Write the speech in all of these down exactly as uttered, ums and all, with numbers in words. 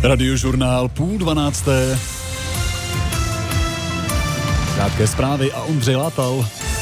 Radiožurnál půl dvanácté. Krátké zprávy a Ondřej Látal.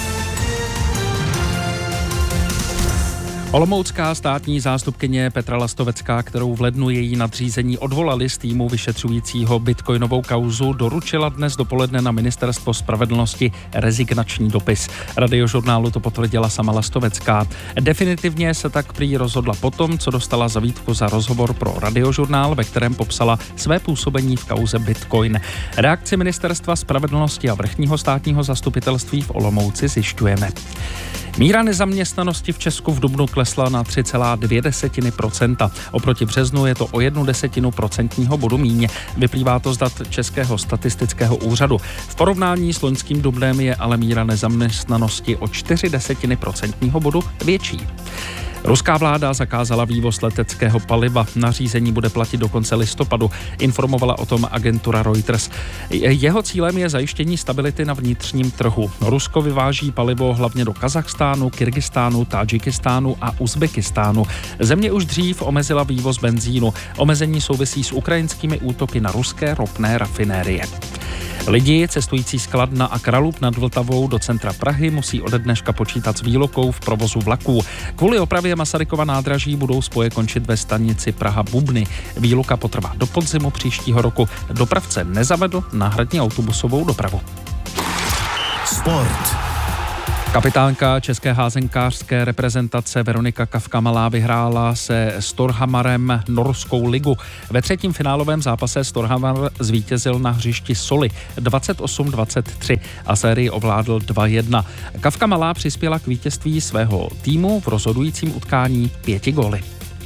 Olomoucká státní zástupkyně Petra Lastovecká, kterou v lednu její nadřízení odvolali z týmu vyšetřujícího bitcoinovou kauzu, doručila dnes dopoledne na Ministerstvo spravedlnosti rezignační dopis. Radiožurnálu to potvrdila sama Lastovecká. Definitivně se tak prý rozhodla potom, co dostala zavítku za rozhovor pro Radiožurnál, ve kterém popsala své působení v kauze Bitcoin. Reakci Ministerstva spravedlnosti a vrchního státního zastupitelství v Olomouci zjišťujeme. Míra nezaměstnanosti v Česku v dubnu klesla na tři celá dvě procenta. Oproti březnu je to o jednu desetinu procentního bodu míň. Vyplývá to z dat Českého statistického úřadu. V porovnání s loňským dubnem je ale míra nezaměstnanosti o čtyři desetiny procentního bodu větší. Ruská vláda zakázala vývoz leteckého paliva. Nařízení bude platit do konce listopadu, informovala o tom agentura Reuters. Jeho cílem je zajištění stability na vnitřním trhu. Rusko vyváží palivo hlavně do Kazachstánu, Kyrgyzstánu, Tádžikistánu a Uzbekistánu. Země už dřív omezila vývoz benzínu. Omezení souvisí s ukrajinskými útoky na ruské ropné rafinérie. Lidi cestující z Kladna a Kralub nad Vltavou do centra Prahy musí ode dneška počítat s výlukou v provozu vlaků. Kvůli opravě Masarykova nádraží budou spoje končit ve stanici Praha-Bubny. Výluka potrvá do podzimu příštího roku. Dopravce nezavedl náhradní autobusovou dopravu. Sport. Kapitánka české házenkářské reprezentace Veronika Kafka-Malá vyhrála se Storhamarem norskou ligu. Ve třetím finálovém zápase Storhamar zvítězil na hřišti Soli dvacet osm dvacet tři a sérii ovládl dva jedna. Kafka-Malá přispěla k vítězství svého týmu v rozhodujícím utkání pěti góly.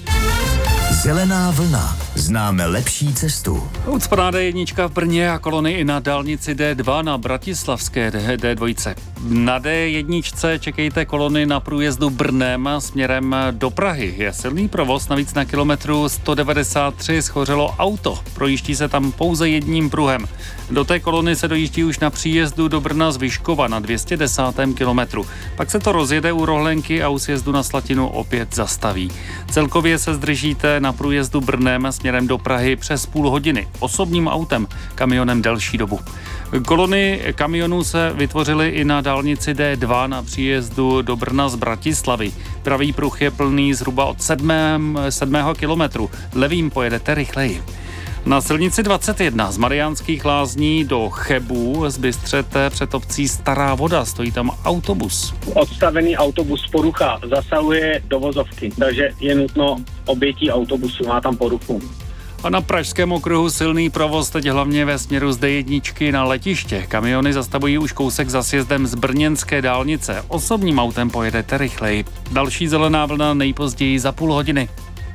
Zelená vlna. Známe lepší cestu. Ucpaná dé jedna v Brně a kolony i na dálnici dé dva na bratislavské dé dva. Na dé jedna čekejte kolony na průjezdu Brnem směrem do Prahy. Je silný provoz, navíc na kilometru sto devadesát tři schořelo auto. Projíždí se tam pouze jedním pruhem. Do té kolony se dojíždí už na příjezdu do Brna z Vyškova na dvě stě desátém kilometru. Pak se to rozjede u Rohlenky a u sjezdu na Slatinu opět zastaví. Celkově se zdržíte na průjezdu Brnem směrem do Prahy přes půl hodiny. Osobním autem, kamionem delší dobu. Kolony kamionů se vytvořily i na dálnici dé dva na příjezdu do Brna z Bratislavy. Pravý pruh je plný zhruba od sedmého kilometru. Levým pojedete rychleji. Na silnici dvacet jedna z Mariánských Lázní do Chebu zbystřete před obcí Stará Voda. Stojí tam autobus. Odstavený autobus porucha zasahuje do vozovky, takže je nutno obětí autobusu, má tam poruchu. A na pražském okruhu silný provoz teď hlavně ve směru z dé jedna na letiště. Kamiony zastavují už kousek za sjezdem z brněnské dálnice. Osobním autem pojedete rychleji. Další zelená vlna nejpozději za půl hodiny.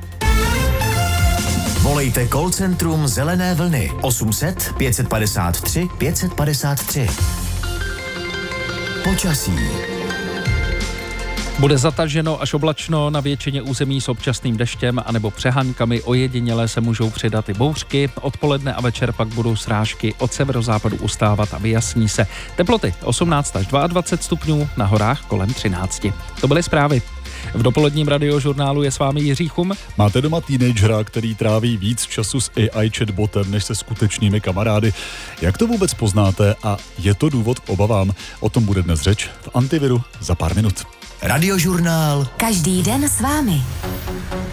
Volejte call centrum Zelené vlny osm set pět padesát tři pět padesát tři. Počasí. Bude zataženo až oblačno na většině území s občasným deštěm anebo přeháňkami, ojedinělé se můžou přidat i bouřky. Odpoledne a večer pak budou srážky od severozápadu ustávat a vyjasní se. Teploty osmnáct až dvacet dva stupňů, na horách kolem třináct. To byly zprávy. V dopoledním radiožurnálu je s vámi Jiří Chum. Máte doma teenagera, který tráví víc času s á í chatbotem než se skutečnými kamarády? Jak to vůbec poznáte a je to důvod k obavám? O tom bude dnes řeč v Antiviru za pár minut. Radiožurnál. Každý den s vámi.